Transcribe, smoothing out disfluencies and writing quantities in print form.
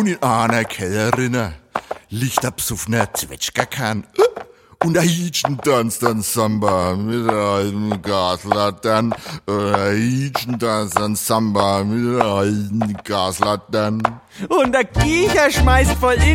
Und in einer Kellerin liegt ein besoffener Zwetschgerkern. Und ein Hitchen tanzt dann Samba mit der alten Gaslatern. Ein Hitchen tanzt dann Samba mit der alten Gaslatern. Und der Kicher schmeißt voll in